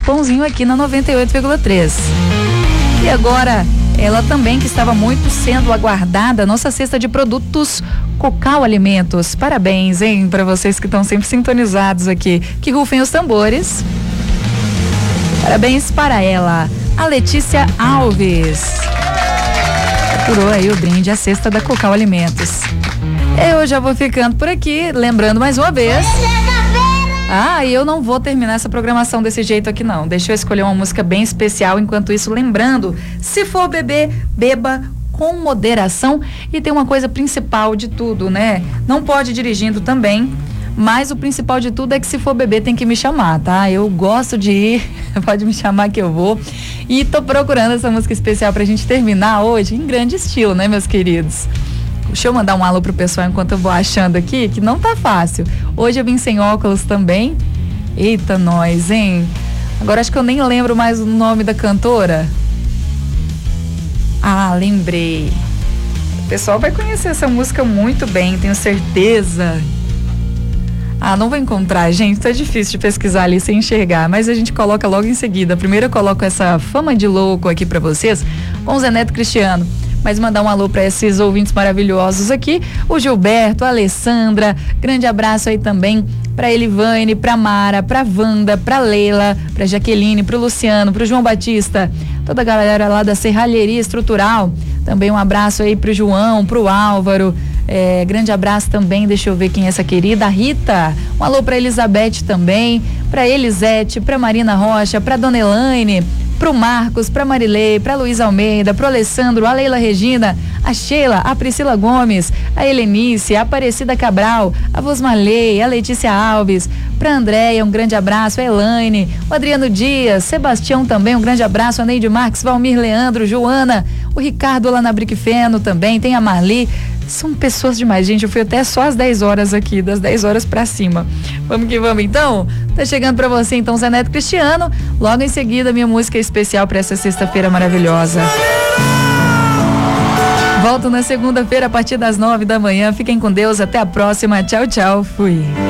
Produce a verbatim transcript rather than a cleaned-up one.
pãozinho aqui na noventa e oito vírgula três. E agora, ela também que estava muito sendo aguardada, nossa cesta de produtos Cocal Alimentos. Parabéns, hein, para vocês que estão sempre sintonizados aqui. Que rufem os tambores. Parabéns para ela, a Letícia Alves. Procurou aí o brinde, a cesta da Cocal Alimentos. Eu já vou ficando por aqui, lembrando mais uma vez. Ah, e eu não vou terminar essa programação desse jeito aqui não. Deixa eu escolher uma música bem especial. Enquanto isso, lembrando, se for beber, beba com moderação. E tem uma coisa principal de tudo, né? Não pode ir dirigindo também. Mas o principal de tudo é que se for beber tem que me chamar, tá? Eu gosto de ir, pode me chamar que eu vou. E tô procurando essa música especial pra gente terminar hoje em grande estilo, né, meus queridos? Deixa eu mandar um alô pro pessoal enquanto eu vou achando aqui, que não tá fácil. Hoje eu vim sem óculos também. Eita, nós, hein? Agora acho que eu nem lembro mais o nome da cantora. Ah, lembrei. O pessoal vai conhecer essa música muito bem, tenho certeza. Ah, não vou encontrar, gente, tá difícil de pesquisar ali sem enxergar, mas a gente coloca logo em seguida. Primeiro eu coloco essa fama de louco aqui pra vocês com o Zé Neto Cristiano. Mas mandar um alô para esses ouvintes maravilhosos aqui, o Gilberto, a Alessandra, grande abraço aí também para Elivane, para Mara, para Wanda, para Leila, para Jaqueline, para o Luciano, para o João Batista, toda a galera lá da Serralheria Estrutural. Também um abraço aí pro João, pro Álvaro, é, grande abraço também, deixa eu ver quem é essa querida, a Rita, um alô pra Elizabeth também, pra Elisete, pra Marina Rocha, pra Dona Elaine, pro Marcos, pra Marilei, pra Luiz Almeida, pro Alessandro, a Leila Regina, a Sheila, a Priscila Gomes, a Helenice, a Aparecida Cabral, a Vosmalei, a Letícia Alves, pra Andréia, um grande abraço, a Elaine, o Adriano Dias, Sebastião também, um grande abraço, a Neide Marques, Valmir Leandro, Joana, o Ricardo lá na Briquefeno também, tem a Marli. São pessoas demais, gente. Eu fui até só às dez horas aqui, das dez horas pra cima. Vamos que vamos, então. Tá chegando pra você, então, Zé Neto Cristiano. Logo em seguida, minha música especial pra essa sexta-feira maravilhosa. Volto na segunda-feira, a partir das nove da manhã. Fiquem com Deus. Até a próxima. Tchau, tchau. Fui.